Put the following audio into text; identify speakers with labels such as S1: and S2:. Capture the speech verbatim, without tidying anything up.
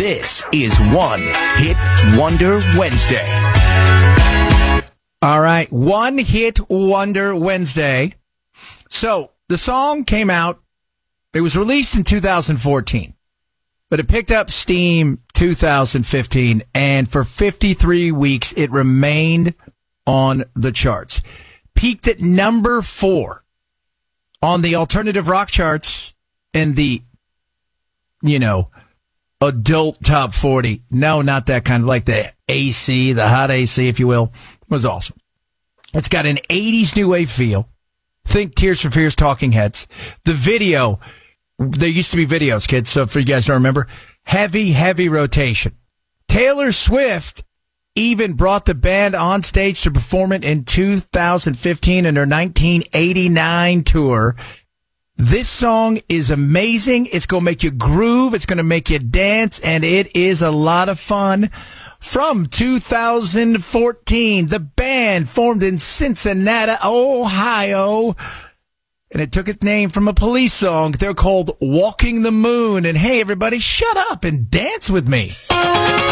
S1: This is One Hit Wonder Wednesday.
S2: All right, One Hit Wonder Wednesday. So, the song came out, it was released in two thousand fourteen, but it picked up steam two thousand fifteen, and for fifty-three weeks, it remained on the charts. Peaked at number four on the alternative rock charts in the, you know, adult top forty. No, not that kind of, like the A C, the hot A C, if you will. It was awesome. It's got an eighties new wave feel. Think Tears for Fears, Talking Heads. The video, there used to be videos, kids, so for you guys don't remember, heavy, heavy rotation. Taylor Swift even brought the band on stage to perform it in two thousand fifteen in her nineteen eighty-nine tour. This song is amazing. It's going to make you groove. It's going to make you dance, and it is a lot of fun. From two thousand fourteen, the band formed in Cincinnati, Ohio, and it took its name from a Police song. They're called Walking the Moon. And hey, everybody, shut up and dance with me.